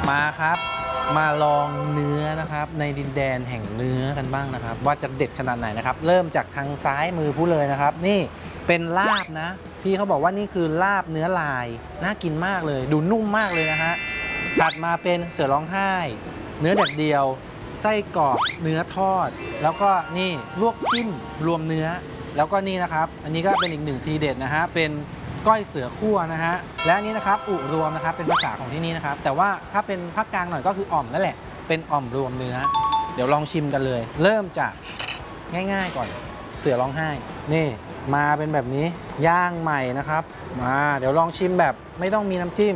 มาครับมาลองเนื้อนะครับในดินแดนแห่งเนื้อกันบ้างนะครับว่าจะเด็ดขนาดไหนนะครับเริ่มจากทางซ้ายมือผู้เลยนะครับนี่เป็นลาบนะพี่เขาบอกว่านี่คือลาบเนื้อลายน่ากินมากเลยดูนุ่มมากเลยนะฮะถัดมาเป็นเสือร้องไห้เนื้อแดดเดียวไส้กรอกเนื้อทอดแล้วก็นี่ลวกจิ้มรวมเนื้อแล้วก็นี่นะครับอันนี้ก็เป็นอีกหนึ่งทีเด็ดนะฮะเป็นก้อยเสือคั่วนะฮะและอันนี้นะครับอุรวมนะครับเป็นภาษาของที่นี่นะครับแต่ว่าถ้าเป็นภาคกลางหน่อยก็คืออ่อมนั่นแหละเป็นอ่อมรวมเนื้อเดี๋ยวลองชิมกันเลยเริ่มจากง่ายๆก่อนเสือร้องไห้นี่มาเป็นแบบนี้ย่างใหม่นะครับมาเดี๋ยวลองชิมแบบไม่ต้องมีน้ำจิ้ม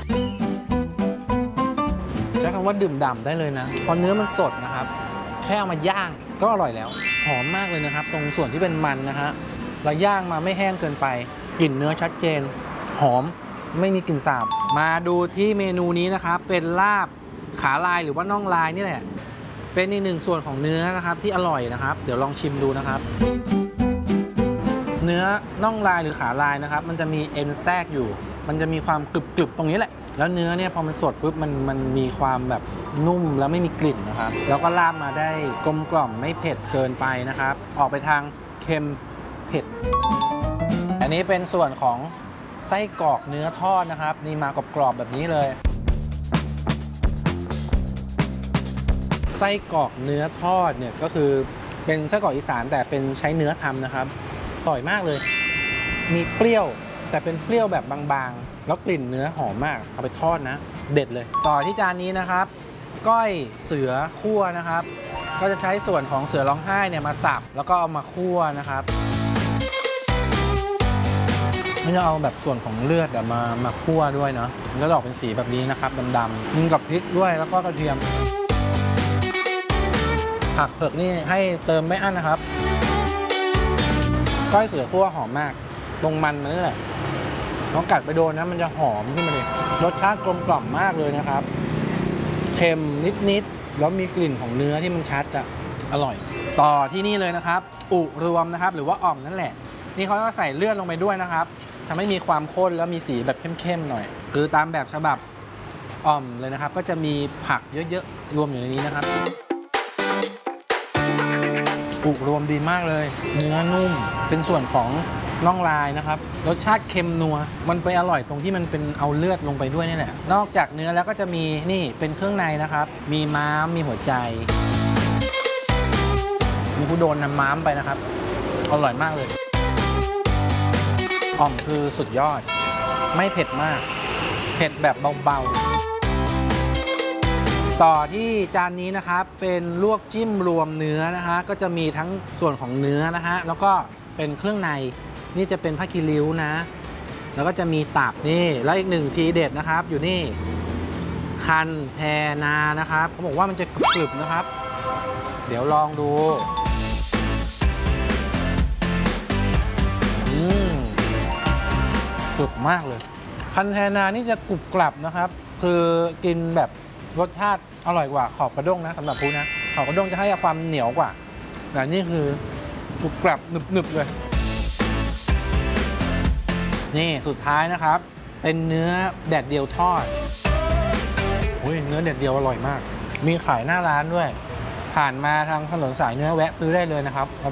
ใช้คำว่าดื่มด่ำได้เลยนะเพราะเนื้อมันสดนะครับแค่เอามาย่างก็อร่อยแล้วหอมมากเลยนะครับตรงส่วนที่เป็นมันนะฮะเราย่างมาไม่แห้งเกินไปกลิ่นเนื้อชัดเจนหอมไม่มีกลิ่นสาบมาดูที่เมนูนี้นะครับเป็นลาบขาลายหรือว่าน่องลายนี่แหละเป็นอีกหนึ่งส่วนของเนื้อนะครับที่อร่อยนะครับเดี๋ยวลองชิมดูนะครับเนื้อน่องลายหรือขาลายนะครับมันจะมีเอ็นแทรกอยู่มันจะมีความกรึบๆตรงนี้แหละแล้วเนื้อเนี่ยพอมันสดปุ๊บมันมีความแบบนุ่มแล้วไม่มีกลิ่นนะครับแล้วก็ลาบมาได้กลมกล่อมไม่เผ็ดเกินไปนะครับออกไปทางเค็มเผ็ดอันนี้เป็นส่วนของไส้กรอกเนื้อทอดนะครับนี่มากรอบๆแบบนี้เลยไส้กรอกเนื้อทอดเนี่ยก็คือเป็นไส้กรอกอีสานแต่เป็นใช้เนื้อทำนะครับอร่อยมากเลยมีเปรี้ยวแต่เป็นเปรี้ยวแบบบางๆแล้วกลิ่นเนื้อหอมมากเอาไปทอดนะเด็ดเลยต่อที่จานนี้นะครับก้อยเสือคั่วนะครับก็จะใช้ส่วนของเสือร้องไห้เนี่ยมาสับแล้วก็เอามาคั่วนะครับไม่จะเอาแบบส่วนของเลือดมาคั่วด้วยเนาะมันก็จะออกเป็นสีแบบนี้นะครับดำๆกินกับพริกด้วยแล้วก็กระเทียมผักเผือกนี่ให้เติมไม่อั้นนะครับก้อยเสือคั่วหอมมากตรงมันนั่นแหละน้องกัดไปโดนนะมันจะหอมขึ้นมาเลยรสชาติกลมกล่อมมากเลยนะครับเค็มนิดๆแล้วมีกลิ่นของเนื้อที่มันชัดอะอร่อยต่อที่นี่เลยนะครับอุรวมนะครับหรือว่าอ่อมนั่นแหละนี่เขาก็ใส่เลือดลงไปด้วยนะครับทำให้มีความข้นแล้วมีสีแบบเข้มๆหน่อยคือตามแบบฉบับอ่อมเลยนะครับก็จะมีผักเยอะๆรวมอยู่ในนี้นะครับอุรวมดีมากเลยเนื้อนุ่มเป็นส่วนของน่องลายนะครับรสชาติเค็มนัวมันไปอร่อยตรงที่มันเป็นเอาเลือดลงไปด้วยนี่แหละนอกจากเนื้อแล้วก็จะมีนี่เป็นเครื่องในนะครับมีม้ามมีหัวใจมีผู้โดนนำม้ามไปนะครับอร่อยมากเลยอ่อมคือสุดยอดไม่เผ็ดมากเผ็ดแบบเบาๆต่อที่จานนี้นะครับเป็นลวกจิ้มรวมเนื้อนะฮะก็จะมีทั้งส่วนของเนื้อนะฮะแล้วก็เป็นเครื่องในนี่จะเป็นผ้าคีริ้วนะแล้วก็จะมีตับนี่แล้วอีกหนึ่งทีเด็ดนะครับอยู่นี่คันแพนานะครับเขาบอกว่ามันจะกรึบๆนะครับเดี๋ยวลองดูกรึบมากเลยคันแพนานี่จะกรุบกรับนะครับคือกินแบบรสชาติอร่อยกว่าขอบกระด้งนะสำหรับผู้นะขอบกระด้งจะให้ความเหนียวกว่าแต่นี่คือกรุบกรับหนึบๆเลยนี่สุดท้ายนะครับเป็นเนื้อแดดเดียวทอดเนื้อแดดเดียวอร่อยมากมีขายหน้าร้านด้วยผ่านมาทางถนนสายเนื้อแวะซื้อได้เลยนะครับ